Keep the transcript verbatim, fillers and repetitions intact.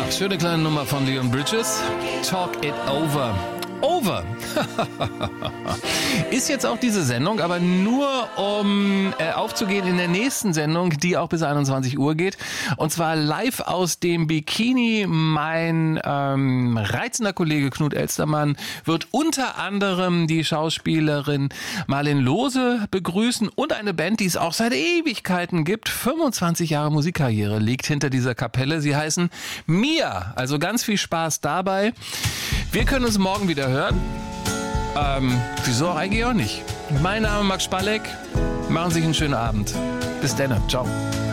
schöne kleine Nummer von Leon Bridges. Talk it over. Over. Ist jetzt auch diese Sendung, aber nur um äh, aufzugehen in der nächsten Sendung, die auch bis einundzwanzig Uhr geht. Und zwar live aus dem Bikini. Mein ähm, reizender Kollege Knut Elstermann wird unter anderem die Schauspielerin Marlen Lohse begrüßen und eine Band, die es auch seit Ewigkeiten gibt. fünfundzwanzig Jahre Musikkarriere liegt hinter dieser Kapelle. Sie heißen Mia. Also ganz viel Spaß dabei. Wir können uns morgen wieder hören. Ähm, wieso eigentlich auch nicht? Mein Name ist Max Spalleck. Machen Sie sich einen schönen Abend. Bis dann. Ciao.